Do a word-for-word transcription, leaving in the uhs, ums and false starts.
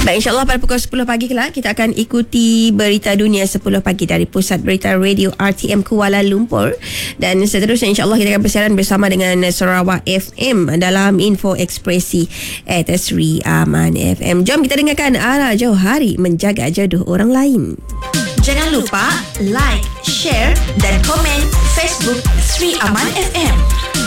Baik, insyaAllah pada pukul sepuluh pagi kelak kita akan ikuti berita dunia sepuluh pagi dari Pusat Berita Radio R T M Kuala Lumpur. Dan seterusnya insyaAllah kita akan bersiaran bersama dengan Sarawak F M dalam Info Ekspresi at Sri Aman F M. Jom kita dengarkan Ara Johari menjaga jodoh orang lain. Jangan lupa like, share dan komen Facebook Sri Aman F M.